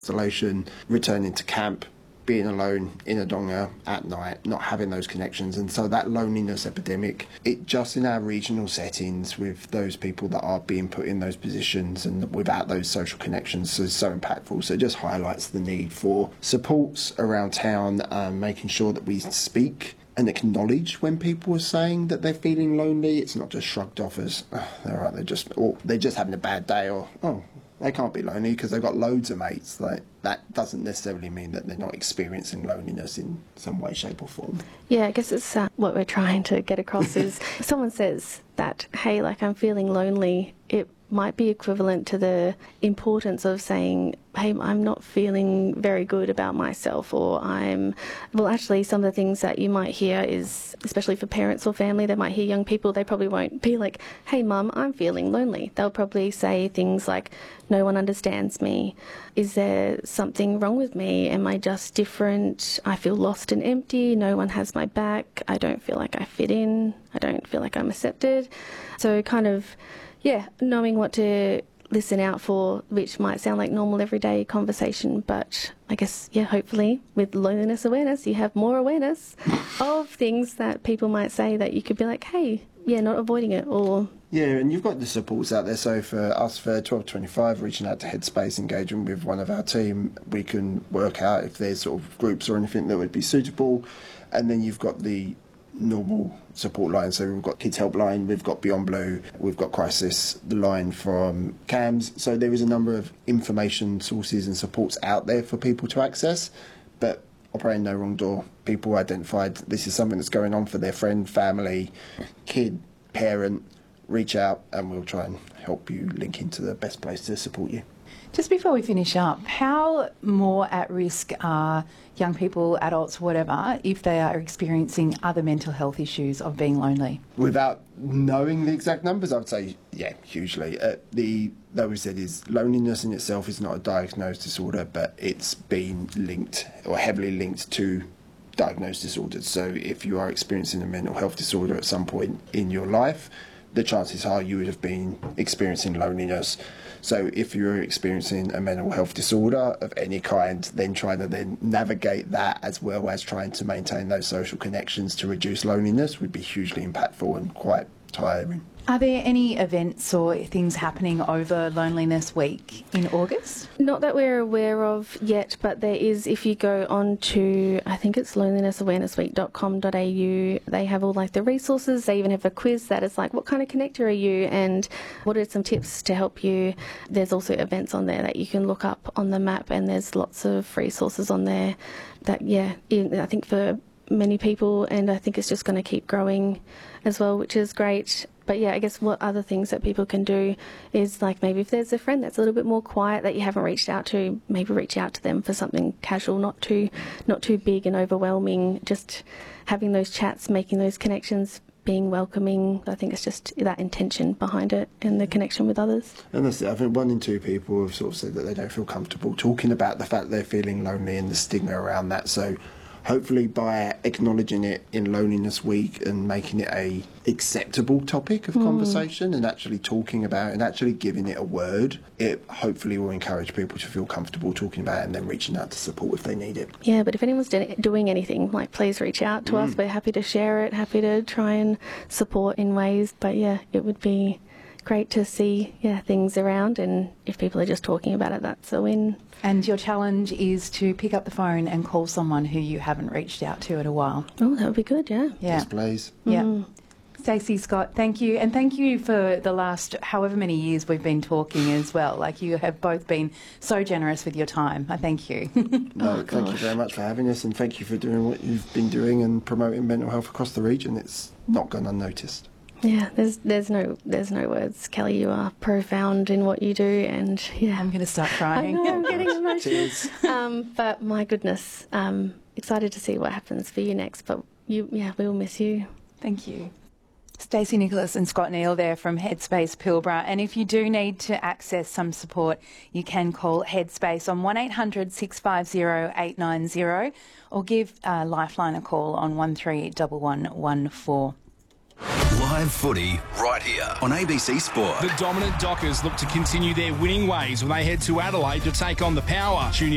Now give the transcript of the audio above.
isolation, returning to camp, being alone in a donga at night, not having those connections. And so that loneliness epidemic, it just in our regional settings with those people that are being put in those positions and without those social connections is so impactful. So it just highlights the need for supports around town, making sure that we speak and acknowledge when people are saying that they're feeling lonely. It's not just shrugged off as, oh, they're just having a bad day, or, oh, they can't be lonely because they've got loads of mates. Like, that doesn't necessarily mean that they're not experiencing loneliness in some way, shape or form. Yeah, I guess it's what we're trying to get across is if someone says that, hey, like I'm feeling lonely, it might be equivalent to the importance of saying, hey, I'm not feeling very good about myself, or actually some of the things that you might hear is, especially for parents or family, they might hear young people, they probably won't be like, hey mum, I'm feeling lonely. They'll probably say things like, no one understands me. Is there something wrong with me? Am I just different? I feel lost and empty. No one has my back. I don't feel like I fit in. I don't feel like I'm accepted. So kind of, yeah, knowing what to listen out for, which might sound like normal everyday conversation, but I guess, yeah, hopefully with loneliness awareness, you have more awareness of things that people might say that you could be like, hey, yeah, not avoiding it, or... Yeah, and you've got the supports out there. So for us, for 1225, reaching out to Headspace, engaging with one of our team, we can work out if there's sort of groups or anything that would be suitable. And then you've got the normal support line. So we've got Kids Helpline, we've got Beyond Blue, we've got Crisis, the line from CAMS. So there is a number of information sources and supports out there for people to access. But operating No Wrong Door, people identified this is something that's going on for their friend, family, kid, parent. Reach out and we'll try and help you link into the best place to support you. Just before we finish up, how more at risk are young people, adults, whatever, if they are experiencing other mental health issues of being lonely? Without knowing the exact numbers, I would say, yeah, hugely. That we said is loneliness in itself is not a diagnosed disorder, but it's been linked or heavily linked to diagnosed disorders. So if you are experiencing a mental health disorder at some point in your life, the chances are you would have been experiencing loneliness. So if you're experiencing a mental health disorder of any kind, then trying to then navigate that as well as trying to maintain those social connections to reduce loneliness would be hugely impactful and quite tiring. Are there any events or things happening over Loneliness Week in August? Not that we're aware of yet, but there is, if you go on to, I think it's lonelinessawarenessweek.com.au, they have all like the resources. They even have a quiz that is like, what kind of connector are you and what are some tips to help you? There's also events on there that you can look up on the map, and there's lots of resources on there that, yeah, I think for many people, and I think it's just going to keep growing as well, which is great. But yeah, I guess what other things that people can do is like maybe if there's a friend that's a little bit more quiet that you haven't reached out to, maybe reach out to them for something casual, not too big and overwhelming. Just having those chats, making those connections, being welcoming. I think it's just that intention behind it and the connection with others. And that's it. I think 1 in 2 people have sort of said that they don't feel comfortable talking about the fact they're feeling lonely and the stigma around that. So hopefully by acknowledging it in Loneliness Week and making it a acceptable topic of conversation and actually talking about it and actually giving it a word, it hopefully will encourage people to feel comfortable talking about it and then reaching out to support if they need it. Yeah, but if anyone's doing anything, like please reach out to us. We're happy to share it, happy to try and support in ways. But yeah, it would be great to see things around, and if people are just talking about it, that's a win. And your challenge is to pick up the phone and call someone who you haven't reached out to in a while. Oh, that would be good, yeah. Yes, please. Yeah. Stacey, Scott, thank you. And thank you for the last however many years we've been talking as well. Like, you have both been so generous with your time. I thank you. No, thank you very much for having us, and thank you for doing what you've been doing and promoting mental health across the region. It's not gone unnoticed. Yeah, there's no words, Kelly. You are profound in what you do, and yeah, I'm going to start crying. I know, I'm getting emotional. Cheers. But my goodness, excited to see what happens for you next. But we will miss you. Thank you. Stacey Nicholas and Scott Neal there from Headspace Pilbara. And if you do need to access some support, you can call Headspace on 1800 650 890 or give Lifeline a call on 131114. Live footy right here on ABC Sport. The dominant Dockers look to continue their winning ways when they head to Adelaide to take on the Power. Tune in